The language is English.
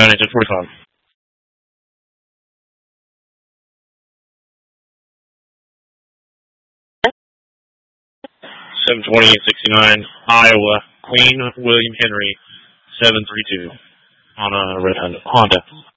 County 1045. 72869 Iowa, Queen William Henry 732 on a red Honda.